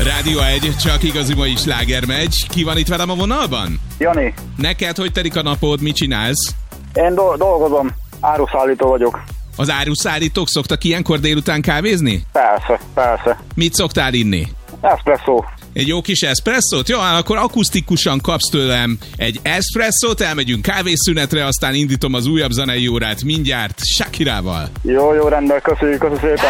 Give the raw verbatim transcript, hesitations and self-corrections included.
Rádió egy, csak igazi mai sláger megy. Ki van itt velem a vonalban? Jani. Neked hogy telik a napod, mit csinálsz? Én do- dolgozom, áruszállító vagyok. Az áruszállítók szoktak ilyenkor délután kávézni? Persze, persze. Mit szoktál inni? Espresszó. Egy jó kis eszpresszót? Jó, akkor akusztikusan kapsz tőlem egy eszpresszót, elmegyünk kávészünetre, aztán indítom az újabb zenei órát mindjárt Shakirával. Jó, jó, rendben, köszönjük, köszönjük szépen.